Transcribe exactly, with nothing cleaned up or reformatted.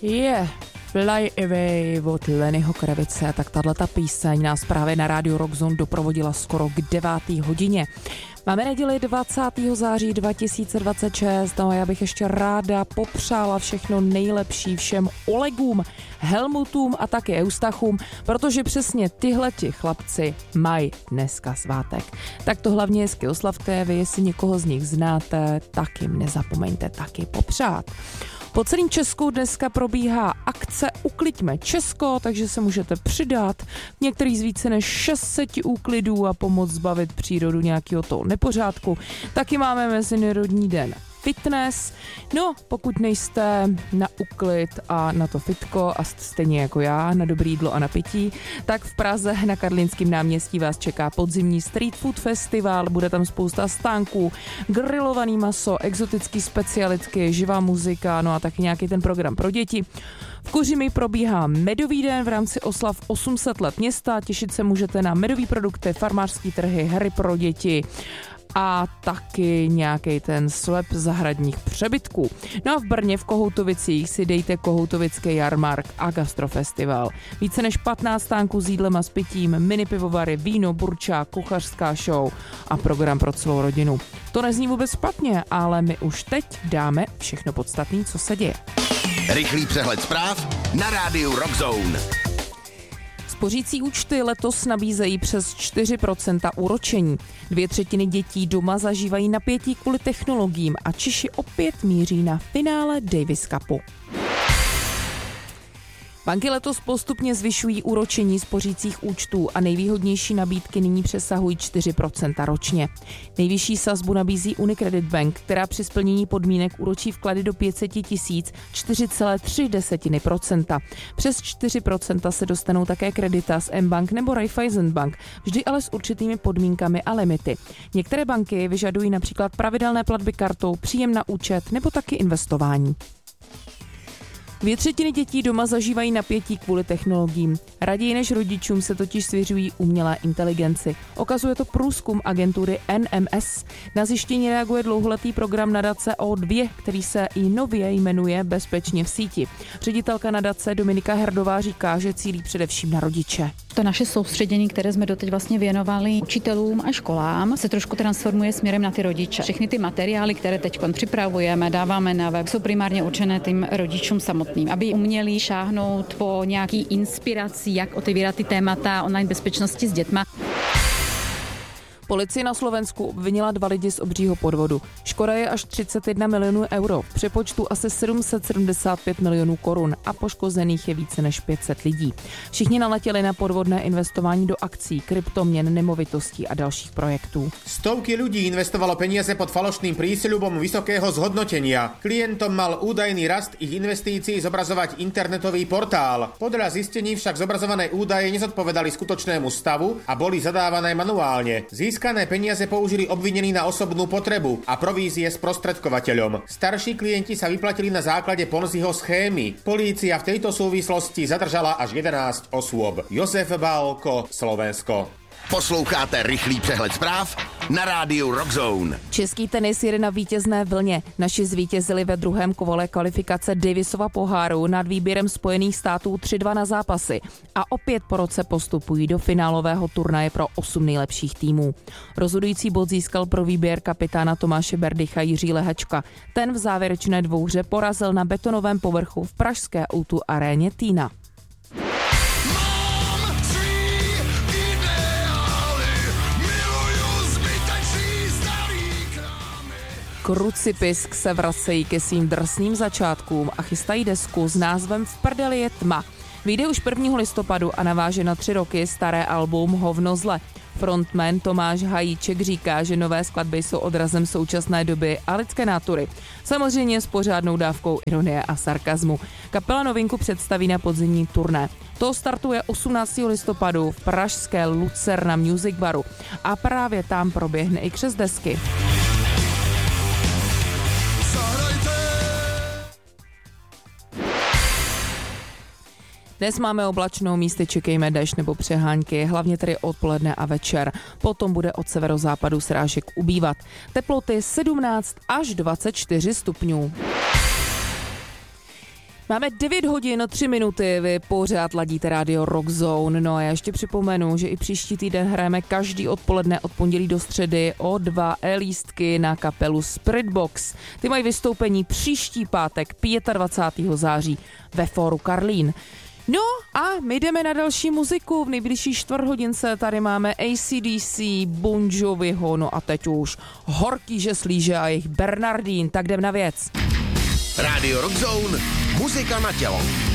Yeah, Fly Away od Lennyho Kravice. Tak tahleta píseň nás právě na rádiu Rockzone doprovodila skoro k deváté hodině. Máme neděli dvacátého září dva tisíce dvacet šest, no a já bych ještě ráda popřála všechno nejlepší všem Olegům, Helmutům a také Eustachům, protože přesně tyhleti chlapci mají dneska svátek. Tak to hlavně hezky oslavte, vy jestli někoho z nich znáte, tak jim nezapomeňte taky popřát. Po celém Česku dneska probíhá akce Ukliďme Česko, takže se můžete přidat některý z více než šest set úklidů a pomoct zbavit přírodu nějakého toho nepořádku. Taky máme Mezinárodní den fitness. No, pokud nejste na uklid a na to fitko a stejně jako já na dobrý jídlo a na pití, tak v Praze na Karlínském náměstí vás čeká podzimní street food festival, bude tam spousta stánků, grilovaný maso, exotický specialitky, živá muzika, no a taky nějaký ten program pro děti. V Kuřimi probíhá Medový den v rámci oslav osm set let města, těšit se můžete na medový produkty, farmářský trhy, hry pro děti a taky nějaký ten slep zahradních přebytků. No a v Brně v Kohoutovicích si dejte Kohoutovický jarmark a gastrofestival. Více než patnáct stánků s jídlem a s pitím, mini pivovary, víno, burčák, kuchařská show a program pro celou rodinu. To nezní vůbec špatně, ale my už teď dáme všechno podstatné, co se děje. Rychlý přehled zpráv na rádiu Rockzone. Spořící účty letos nabízejí přes čtyři procenta úročení. Dvě třetiny dětí doma zažívají napětí kvůli technologiím a Češi opět míří na finále Davis Cupu. Banky letos postupně zvyšují úročení spořících účtů a nejvýhodnější nabídky nyní přesahují čtyři procenta ročně. Nejvyšší sazbu nabízí Unicredit Bank, která při splnění podmínek úročí vklady do pět set tisíc čtyři celá tři procenta. Přes čtyři procenta se dostanou také Creditas, M-Bank nebo Raiffeisen Bank, vždy ale s určitými podmínkami a limity. Některé banky vyžadují například pravidelné platby kartou, příjem na účet nebo taky investování. Dvě třetiny dětí doma zažívají napětí kvůli technologiím. Raději než rodičům se totiž svěřují umělé inteligenci. Okazuje to průzkum agentury N M S. Na zjištění reaguje dlouholetý program nadace O dva, který se i nově jmenuje Bezpečně v síti. Ředitelka nadace Dominika Herdová říká, že cílí především na rodiče. To naše soustředění, které jsme doteď vlastně věnovali učitelům a školám, se trošku transformuje směrem na ty rodiče. Všechny ty materiály, které teď připravujeme, dáváme na web, jsou primárně určené tím rodičům samotným, aby uměli šáhnout po nějaký inspiraci, jak otevírat ty témata online bezpečnosti s dětma. Policie na Slovensku obvinila dva lidi z obřího podvodu. Škoda je až třicet jedna milionů euro, v přepočtu asi sedm set sedmdesát pět milionů korun a poškozených je více než pět set lidí. Všichni naletěli na podvodné investování do akcií, kryptoměn, nemovitostí a dalších projektů. Stovky ľudí investovalo peniaze pod falošným prísľubom vysokého zhodnotenia. Klientom mal údajný rast ich investícií zobrazovať internetový portál. Podľa zistení však zobrazované údaje nezodpovedali skutočnému stavu a boli zadávané manuálne. Získané peniaze použili obvinení na osobnú potrebu a provízie sprostredkovateľom. Starší klienti sa vyplatili na základe Ponziho schémy. Polícia v tejto súvislosti zadržala až jedenásť osôb. Jozef Bálko, Slovensko. Posloucháte rychlý přehled zpráv na rádiu Rockzone. Český tenis jede na vítězné vlně. Naši zvítězili ve druhém kole kvalifikace Davisova poháru nad výběrem Spojených států tři dva na zápasy a opět po roce postupují do finálového turnaje pro osm nejlepších týmů. Rozhodující bod získal pro výběr kapitána Tomáše Berdycha Jiří Lehačka. Ten v závěrečné dvouhře porazil na betonovém povrchu v pražské ó dva aréně Týna. Krucipisk se vracejí ke svým drsným začátkům a chystají desku s názvem V prdeli je tma. Vyjde už prvního listopadu a naváže na tři roky staré album Hovno zle. Frontman Tomáš Hajíček říká, že nové skladby jsou odrazem současné doby a lidské nátury. Samozřejmě s pořádnou dávkou ironie a sarkazmu. Kapela novinku představí na podzimní turné. To startuje osmnáctého listopadu v pražské Lucerna Music Baru a právě tam proběhne i křest desky. Dnes máme oblačnou, místy čekejme déšť nebo přehánky, hlavně tedy odpoledne a večer. Potom bude od severozápadu srážek ubývat. Teploty sedmnáct až dvacet čtyři stupňů. Máme devět hodin, tři minuty, vy pořád ladíte rádio Rock Zone. No a já ještě připomenu, že i příští týden hrajeme každý odpoledne od pondělí do středy o dva e-lístky na kapelu Spiritbox. Ty mají vystoupení příští pátek dvacátého pátého září ve Fóru Karlín. No a my jdeme na další muziku. V nejbližší čtvrthodince tady máme A C D C, Bon Joviho, no a teď už Horký žeslíže a jejich Bernardín, tak jdem na věc. Rádio Rock Zone, muzika na tělo.